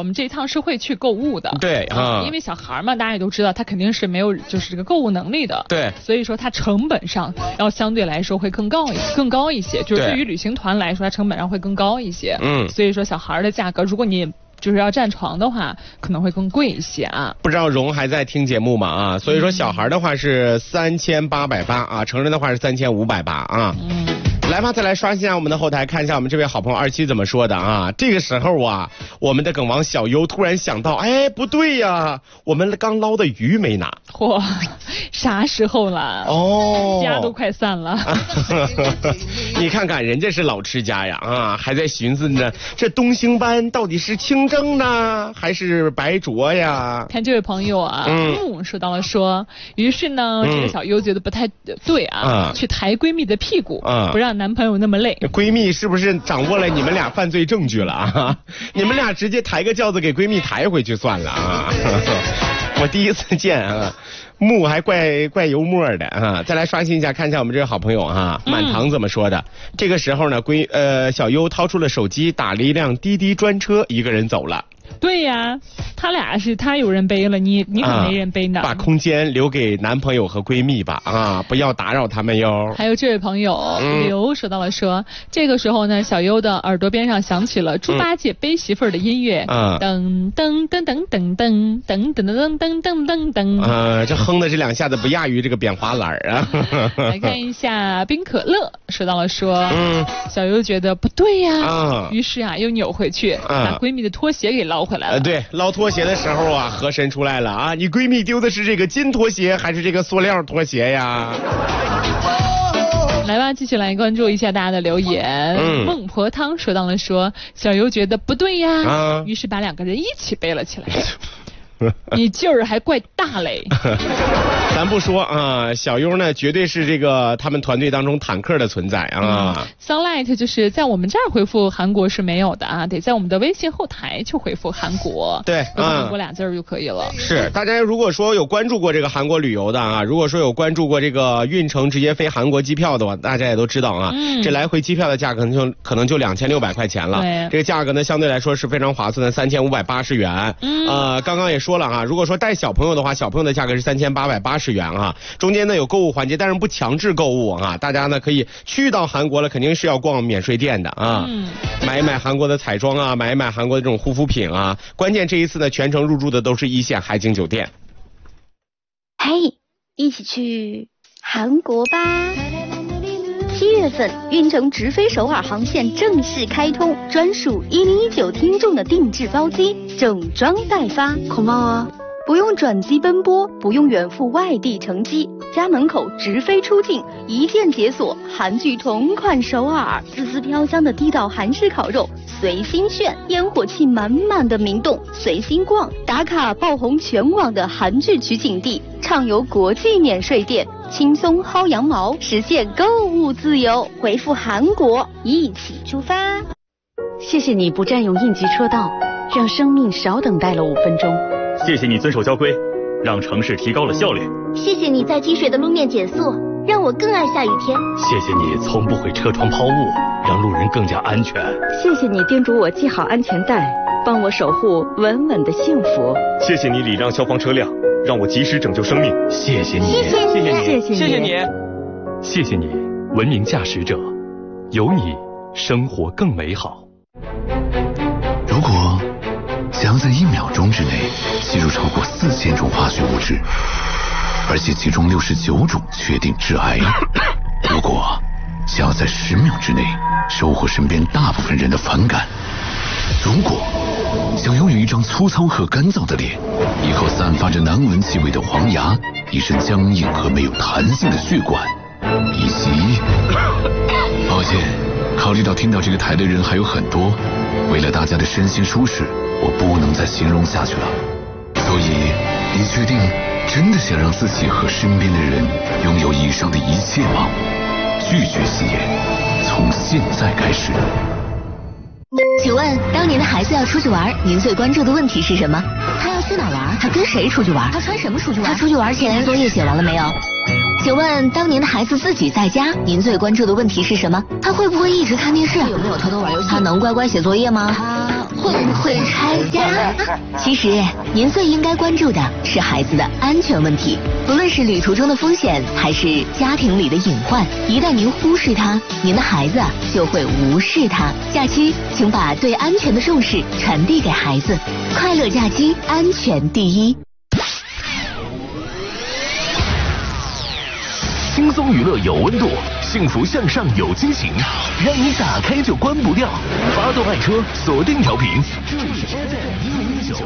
我们这一趟是会去购物的。 对啊， 因为小孩嘛，大家也都知道，他肯定是没有就是这个购物能力的。 对， 所以说它成本上要相对来说会更高一些，就是对于旅行团来说，它成本上会更高一些。所以说小孩的价格，如果你就是要占床的话，可能会更贵一些啊。 不知道荣还在听节目吗？啊，所以说小孩的话是3880啊，成人的话是3580啊。来吧，再来刷新一下我们的后台，看一下我们这位好朋友27怎么说的啊。这个时候啊，我们的梗王小优突然想到，哎，不对呀，我们刚捞的鱼没拿。 嚯，啥时候了？哦，家都快散了。 你看看人家是老吃家呀，啊，还在寻思呢，这东星斑到底是清蒸呢，还是白灼呀？ 看这位朋友啊，说到了说，于是呢，这个小优觉得不太对啊，去抬闺蜜的屁股，不让男朋友那么累。 闺蜜是不是掌握了你们俩犯罪证据了啊？你们俩直接抬个轿子给闺蜜抬回去算了啊！我第一次见啊，木还怪幽默的啊！再来刷新一下，看一下我们这个好朋友啊，满堂怎么说的？这个时候呢，小优掏出了手机，打了一辆滴滴专车，一个人走了。 对呀，他有人背了，你可没人背呢。 把空间留给男朋友和闺蜜吧，啊，不要打扰他们哟。 还有这位朋友刘说到了说，这个时候呢，小优的耳朵边上响起了猪八戒背媳妇儿的音乐，噔噔噔噔噔噔噔噔噔噔噔噔噔。 这哼的这两下子不亚于这个扁花篮啊。 来看一下冰可乐说到了说，小优觉得不对呀，于是啊又扭回去，把闺蜜的拖鞋给捞回来了。 对，捞拖鞋的时候啊，河神出来了啊！你闺蜜丢的是这个金拖鞋还是这个塑料拖鞋呀？ 来吧，继续来关注一下大家的留言。孟婆汤说到了说，小优觉得不对呀，于是把两个人一起背了起来。你劲儿还怪大嘞！ 咱不说啊，小优呢绝对是这个他们团队当中坦克的存在啊。 Sunlight 就是在我们这儿回复韩国是没有的啊，得在我们的微信后台去回复韩国。 对， 韩国俩字儿就可以了。 是，大家如果说有关注过这个韩国旅游的啊，如果说有关注过这个运程直接飞韩国机票的话，大家也都知道啊，这来回机票的价格可能就2600块钱了。对，这个价格呢相对来说是非常划算的，3580元。刚刚也说了啊，如果说带小朋友的话，小朋友的价格是3880元啊，中间呢有购物环节，但是不强制购物啊，大家呢可以去到韩国了，肯定是要逛免税店的啊，买一买韩国的彩妆啊，买一买韩国的这种护肤品啊，关键这一次呢全程入住的都是一线海景酒店。 嘿，一起去韩国吧！7月份，运程直飞首尔航线正式开通，专属1019听众的定制包机，整装待发。고마워。不用转机奔波，不用远赴外地乘机，家门口直飞出境，一键解锁韩剧同款首尔，滋滋飘香的地道韩式烤肉，随心炫，烟火气满满的明洞，随心逛，打卡爆红全网的韩剧取景地，畅游国际免税店，轻松薅羊毛，实现购物自由。回复韩国，一起出发。 谢谢你不占用应急车道，让生命少等待了5分钟。 谢谢你遵守交规，让城市提高了效率。 谢谢你在积水的路面减速，让我更爱下雨天。 谢谢你从不会车窗抛物，让路人更加安全。 谢谢你叮嘱我系好安全带，帮我守护稳稳的幸福。 谢谢你礼让消防车辆，让我及时拯救生命。谢谢你， 谢谢你， 谢谢你， 谢谢你， 谢谢你，谢谢你，文明驾驶者，有你，生活更美好。 如果想要在1秒钟之内吸入超过4000种化学物质，而且其中69种确定致癌；如果想要在10秒之内收获身边大部分人的反感；如果想拥有一张粗糙和干燥的脸，一口散发着难闻气味的黄牙，一身僵硬和没有弹性的血管，以及……抱歉，考虑到听到这个台的人还有很多，为了大家的身心舒适，我不能再形容下去了。所以，你确定真的想让自己和身边的人拥有以上的一切吗？拒绝吸烟，从现在开始。 请问，当您的孩子要出去玩，您最关注的问题是什么？他要去哪玩？他跟谁出去玩？他穿什么出去玩？他出去玩前作业写完了没有？请问，当您的孩子自己在家，您最关注的问题是什么？他会不会一直看电视？有没有偷偷玩游戏？他能乖乖写作业吗？他会不会拆家？ 其实，您最应该关注的是孩子的安全问题。不论是旅途中的风险，还是家庭里的隐患，一旦您忽视它，您的孩子就会无视它。假期，请把对安全的重视传递给孩子。快乐假期，安全第一。 轻松娱乐有温度，幸福向上有惊喜，让你打开就关不掉。发动爱车，锁定调频，这里是 FM 105.9。